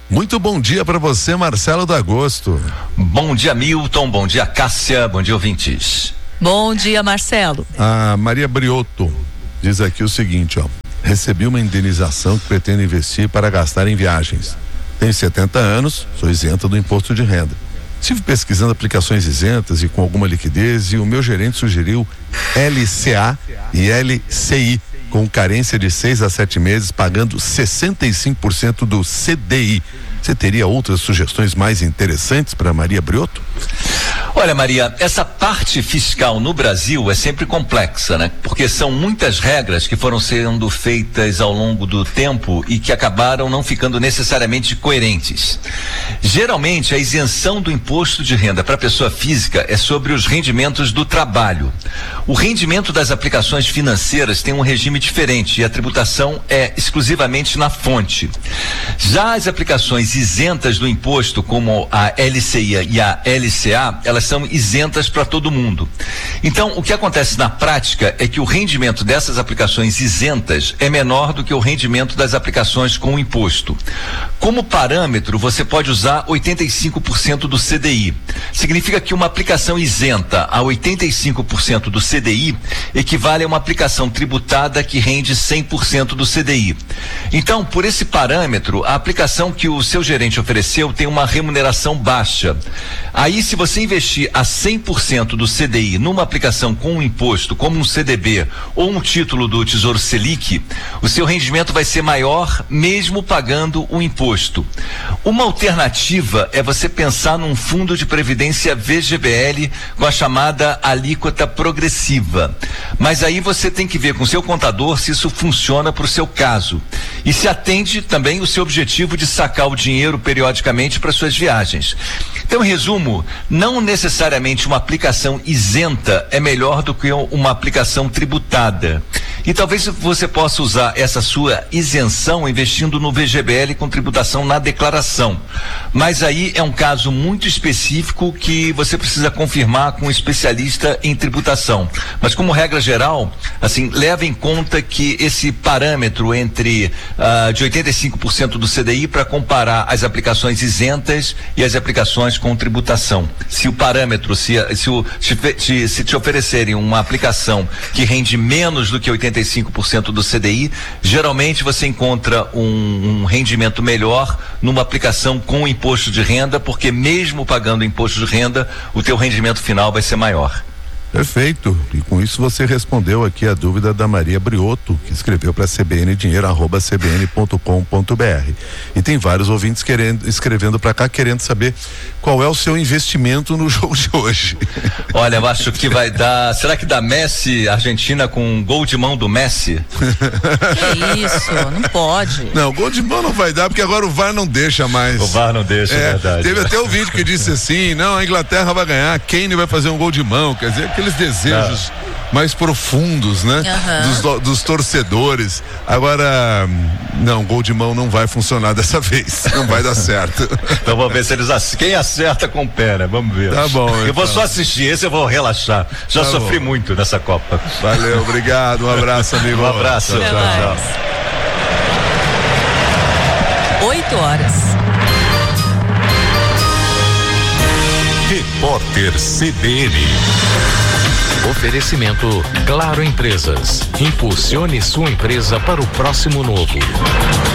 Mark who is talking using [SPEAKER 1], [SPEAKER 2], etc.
[SPEAKER 1] Muito bom dia para você, Marcelo D'Agosto.
[SPEAKER 2] Bom dia, Milton. Bom dia, Cássia. Bom dia, ouvintes.
[SPEAKER 3] Bom dia, Marcelo.
[SPEAKER 1] A Maria Briotto diz aqui o seguinte, recebi uma indenização que pretendo investir para gastar em viagens. Tenho 70 anos, sou isenta do imposto de renda. Estive pesquisando aplicações isentas e com alguma liquidez e o meu gerente sugeriu LCA e LCI, com carência de 6 a 7 meses, pagando 65% do CDI. Você teria outras sugestões mais interessantes para Maria Briotto?
[SPEAKER 2] Olha, Maria, essa parte fiscal no Brasil é sempre complexa, né? Porque são muitas regras que foram sendo feitas ao longo do tempo e que acabaram não ficando necessariamente coerentes. Geralmente, a isenção do imposto de renda para a pessoa física é sobre os rendimentos do trabalho. O rendimento das aplicações financeiras tem um regime diferente e a tributação é exclusivamente na fonte. Já as aplicações isentas do imposto, como a LCI e a LCA, elas são isentas para todo mundo. Então, o que acontece na prática é que o rendimento dessas aplicações isentas é menor do que o rendimento das aplicações com imposto. Como parâmetro, você pode usar 85% do CDI. Significa que uma aplicação isenta a 85% do CDI equivale a uma aplicação tributada que rende 100% do CDI. Então, por esse parâmetro, a aplicação que o seu gerente ofereceu tem uma remuneração baixa. Aí, se você investir a 100% do CDI numa aplicação com um imposto, como um CDB ou um título do Tesouro Selic, o seu rendimento vai ser maior mesmo pagando o imposto. Uma alternativa é você pensar num fundo de previdência VGBL com a chamada alíquota progressiva. Mas aí você tem que ver com o seu contador se isso funciona para o seu caso. E se atende também o seu objetivo de sacar o dinheiro periodicamente para suas viagens. Então, em resumo, não necessariamente uma aplicação isenta é melhor do que uma aplicação tributada. E talvez você possa usar essa sua isenção investindo no VGBL com tributação na declaração. Mas aí é um caso muito específico que você precisa confirmar com um especialista em tributação. Mas como regra geral, assim, leva em conta que esse parâmetro entre de 85% do CDI para comparar as aplicações isentas e as aplicações com tributação. Se o parâmetro, se te oferecerem uma aplicação que rende menos do que 85% do CDI, geralmente você encontra um rendimento melhor numa aplicação com imposto de renda, porque mesmo pagando imposto de renda, o teu rendimento final vai ser maior.
[SPEAKER 1] Perfeito. E com isso você respondeu aqui a dúvida da Maria Briotto, que escreveu para cbndinheiro@cbn.com.br. E tem vários ouvintes escrevendo para cá, querendo saber qual é o seu investimento no jogo de hoje.
[SPEAKER 2] Olha, eu acho que vai dar. Será que dá Messi, Argentina, com gol de mão do Messi?
[SPEAKER 3] Que isso, não pode.
[SPEAKER 1] Não, gol de mão não vai dar, porque agora o VAR não deixa mais.
[SPEAKER 2] O VAR não deixa, é verdade.
[SPEAKER 1] Teve até um vídeo que disse assim: não, a Inglaterra vai ganhar, Kane vai fazer um gol de mão, quer dizer, aqueles desejos mais profundos, né? Dos torcedores. Agora, não, gol de mão não vai funcionar dessa vez, não vai dar certo.
[SPEAKER 2] Então vamos ver se quem acerta com o pé, né? Vamos ver.
[SPEAKER 1] Tá bom.
[SPEAKER 2] Eu vou só assistir, esse eu vou relaxar. Já sofri muito nessa Copa.
[SPEAKER 1] Valeu, obrigado, um abraço, amigo.
[SPEAKER 2] Um abraço.
[SPEAKER 1] Tchau, tchau.
[SPEAKER 3] 8h.
[SPEAKER 4] Repórter CBN. Oferecimento Claro Empresas. Impulsione sua empresa para o próximo novo.